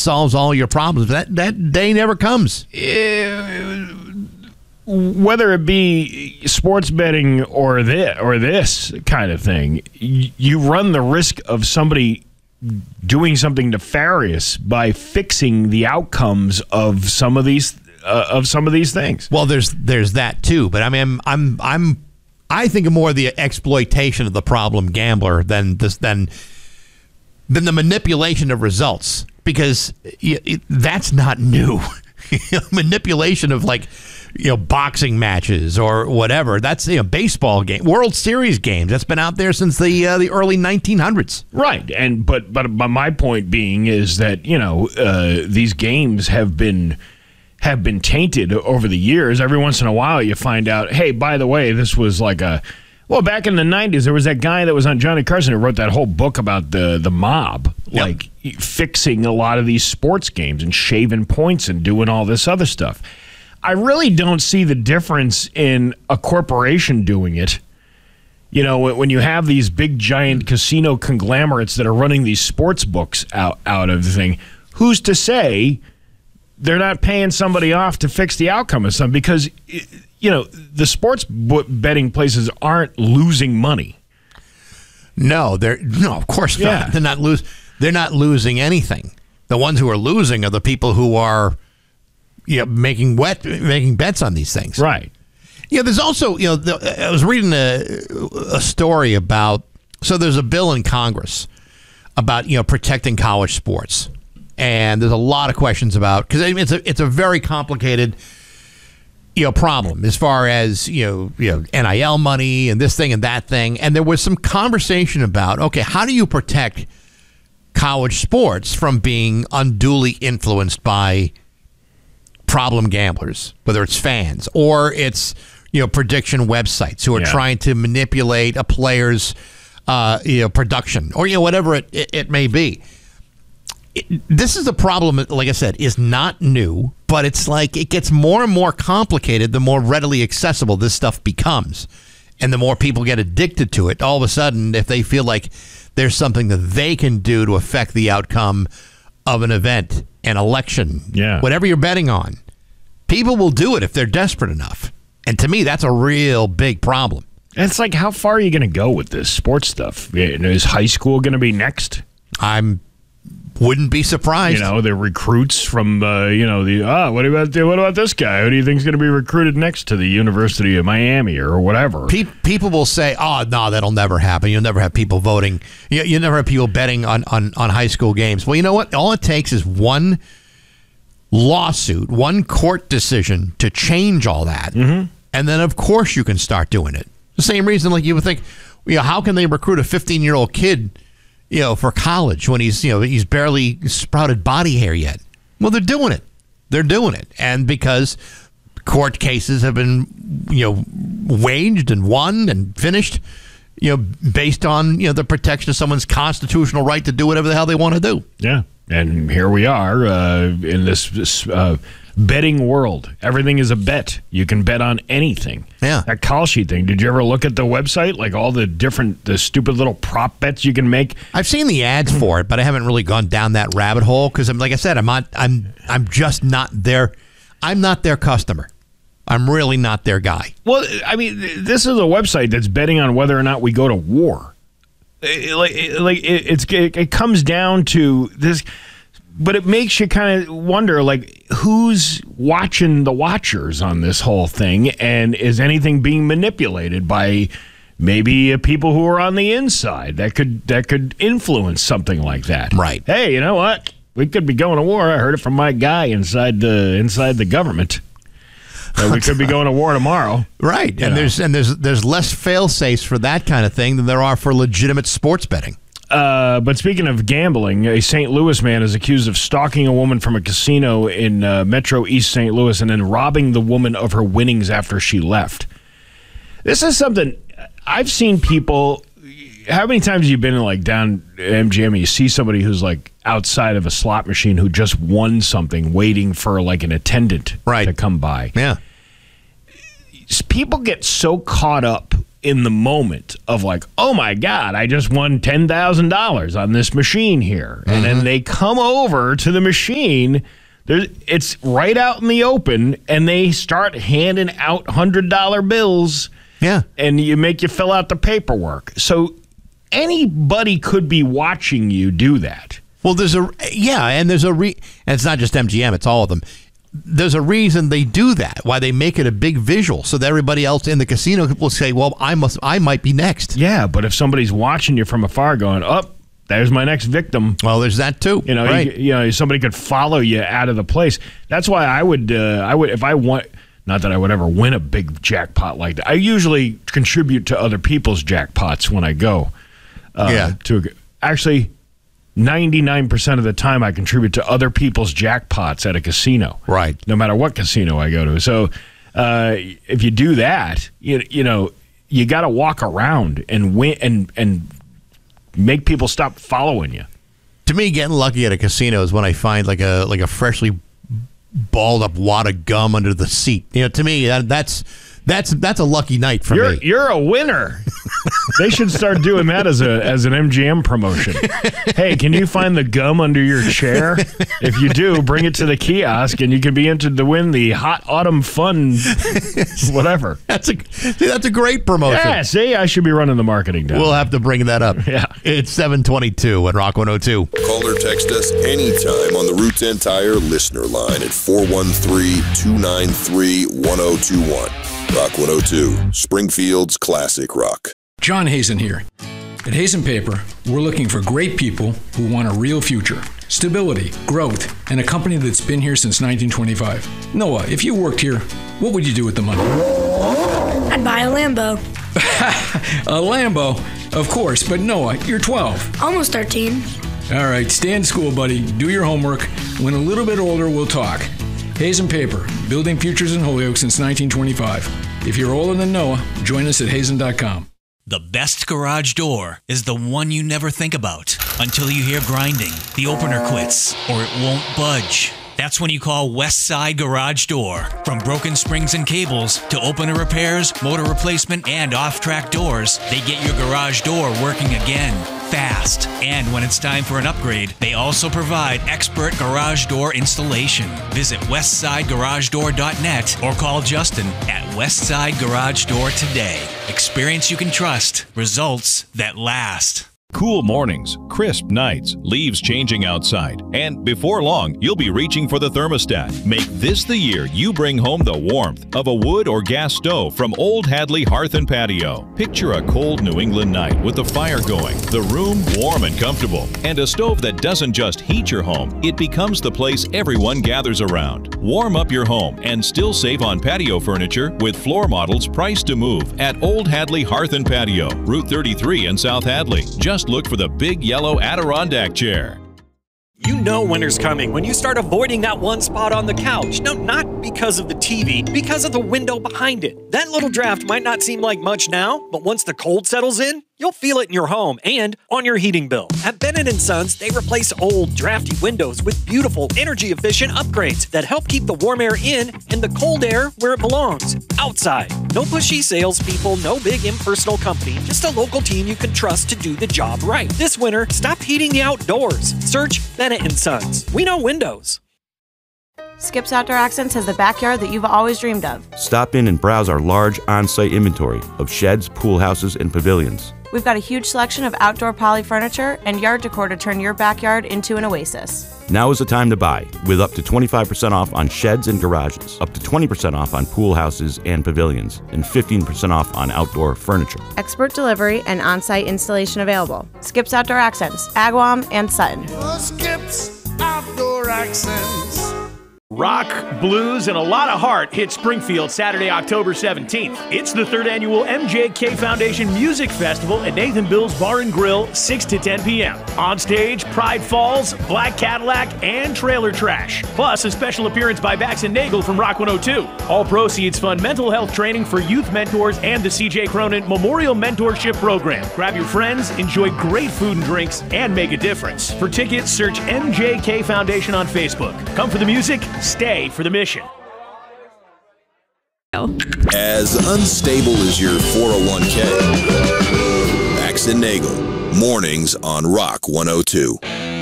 solves all your problems. That day never comes. Whether it be sports betting or this kind of thing, you run the risk of somebody doing something nefarious by fixing the outcomes of some of these things. Well, there's that too, but I mean, I think of more of the exploitation of the problem gambler than the manipulation of results, because that's not new. Manipulation of boxing matches or whatever. That's baseball game, World Series games. That's been out there since the early 1900s. Right, but my point being is that these games have been tainted over the years. Every once in a while, you find out, hey, by the way, this was back in the 90s, there was that guy that was on Johnny Carson who wrote that whole book about the mob, fixing a lot of these sports games and shaving points and doing all this other stuff. I really don't see the difference in a corporation doing it. When you have these big, giant casino conglomerates that are running these sports books out of the thing, who's to say they're not paying somebody off to fix the outcome of something? Because, the sports betting places aren't losing money. No, of course not. Yeah. They're not losing anything. The ones who are losing are the people who are making bets on these things. Right. There's also, I was reading a story about, so there's a bill in Congress about, protecting college sports. And there's a lot of questions about, because it's a very complicated, problem as far as, NIL money and this thing and that thing. And there was some conversation about, okay, how do you protect college sports from being unduly influenced by problem gamblers, whether it's fans or it's prediction websites who are trying to manipulate a player's production or whatever it may be. This is a problem, like I said, is not new, but it's it gets more and more complicated the more readily accessible this stuff becomes. And the more people get addicted to it, all of a sudden, if they feel like there's something that they can do to affect the outcome of an event, an election, whatever you're betting on, people will do it if they're desperate enough. And to me, that's a real big problem. And it's how far are you going to go with this sports stuff? Is high school going to be next? Wouldn't be surprised. The recruits from what about this guy? Who do you think is going to be recruited next to the University of Miami or whatever? People will say, "Oh, no, that'll never happen. You'll never have people voting. You never have people betting on high school games." Well, you know what? All it takes is one lawsuit, one court decision to change all that, and then of course you can start doing it. The same reason, you would think, how can they recruit a 15-year-old kid? For college when he's barely sprouted body hair yet. Well, they're doing it. And because court cases have been, waged and won and finished, based on, the protection of someone's constitutional right to do whatever the hell they want to do. Yeah. And here we are in this betting world. Everything is a bet. You can bet on anything. Yeah. That call sheet thing. Did you ever look at the website? All the stupid little prop bets you can make? I've seen the ads for it, but I haven't really gone down that rabbit hole because like I said, I'm just not their. I'm not their customer. I'm really not their guy. Well, I mean, this is a website that's betting on whether or not we go to war. It comes down to this. But it makes you kind of wonder, who's watching the watchers on this whole thing, and is anything being manipulated by maybe people who are on the inside that could influence something like that? Right. Hey, you know what? We could be going to war. I heard it from my guy inside the government. We could be going to war tomorrow. Right. And there's less fail-safes for that kind of thing than there are for legitimate sports betting. But speaking of gambling, a St. Louis man is accused of stalking a woman from a casino in Metro East St. Louis and then robbing the woman of her winnings after she left. This is something I've seen people. How many times have you been down MGM and you see somebody who's outside of a slot machine who just won something, waiting for an attendant to come by? Yeah. People get so caught up in the moment of like, oh my God, I just won $10,000 on this machine here. And then they come over to the machine. It's right out in the open, and they start handing out $100 bills. Yeah. And you fill out the paperwork. So anybody could be watching you do that. Well, and it's not just MGM, it's all of them. There's a reason they do that, why they make it a big visual, so that everybody else in the casino will say, well, I might be next. Yeah, but if somebody's watching you from afar going, there's my next victim. Well, there's that too. Right. Somebody could follow you out of the place. That's why I would if I want, not that I would ever win a big jackpot like that. I usually contribute to other people's jackpots when I go. Actually, 99% of the time I contribute to other people's jackpots at a casino. Right. No matter what casino I go to. So if you do that, you got to walk around and win and make people stop following you. To me, getting lucky at a casino is when I find like a freshly balled up wad of gum under the seat. To me, that's a lucky night for me. You're a winner. They should start doing that as an MGM promotion. Hey, can you find the gum under your chair? If you do, bring it to the kiosk, and you can be entered to win the Hot Autumn Fun, whatever. That's a great promotion. Yeah, see, I should be running the marketing down. We'll have to bring that up. Yeah. It's 7:22 at Rock 102. Call or text us anytime on the Root 10 Tire listener line at 413-293-1021. Rock 102, Springfield's classic rock. John Hazen here. At Hazen Paper, we're looking for great people who want a real future, stability, growth, and a company that's been here since 1925. Noah, if you worked here, what would you do with the money? I'd buy a Lambo. A Lambo? Of course, but Noah, you're 12. Almost 13. All right, stay in school, buddy. Do your homework. When a little bit older, we'll talk. Hazen Paper, building futures in Holyoke since 1925. If you're older than Noah, join us at hazen.com. The best garage door is the one you never think about until you hear grinding, the opener quits, or it won't budge. That's when you call Westside Garage Door. From broken springs and cables to opener repairs, motor replacement, and off-track doors, they get your garage door working again, fast. And when it's time for an upgrade, they also provide expert garage door installation. Visit westsidegaragedoor.net or call Justin at Westside Garage Door today. Experience you can trust. Results that last. Cool mornings, crisp nights, leaves changing outside, and before long, you'll be reaching for the thermostat. Make this the year you bring home the warmth of a wood or gas stove from Old Hadley Hearth and Patio. Picture a cold New England night with the fire going, the room warm and comfortable, and a stove that doesn't just heat your home, it becomes the place everyone gathers around. Warm up your home and still save on patio furniture with floor models priced to move at Old Hadley Hearth and Patio, Route 33 in South Hadley. Just look for the big yellow Adirondack chair. You know winter's coming when you start avoiding that one spot on the couch. No, not because of the TV, because of the window behind it. That little draft might not seem like much now, but once the cold settles in, you'll feel it in your home and on your heating bill. At Bennett & Sons, they replace old, drafty windows with beautiful, energy-efficient upgrades that help keep the warm air in and the cold air where it belongs, outside. No pushy salespeople, no big impersonal company, just a local team you can trust to do the job right. This winter, stop heating the outdoors. Search Bennett & Sons. We know windows. Skip's Outdoor Accents has the backyard that you've always dreamed of. Stop in and browse our large on-site inventory of sheds, pool houses, and pavilions. We've got a huge selection of outdoor poly furniture and yard decor to turn your backyard into an oasis. Now is the time to buy, with up to 25% off on sheds and garages, up to 20% off on pool houses and pavilions, and 15% off on outdoor furniture. Expert delivery and on-site installation available. Skip's Outdoor Accents, Agawam and Sutton. Skip's Outdoor Accents. Rock, blues, and a lot of heart hit Springfield Saturday, October 17th. It's the 3rd annual MJK Foundation Music Festival at Nathan Bill's Bar and Grill, 6 to 10 p.m. On stage, Pride Falls, Black Cadillac, and Trailer Trash. Plus, a special appearance by Bax and Nagel from Rock 102. All proceeds fund mental health training for youth mentors and the C.J. Cronin Memorial Mentorship Program. Grab your friends, enjoy great food and drinks, and make a difference. For tickets, search MJK Foundation on Facebook. Come for the music, stay for the mission. As unstable as your 401k. Bax and Nagel, mornings on Rock 102.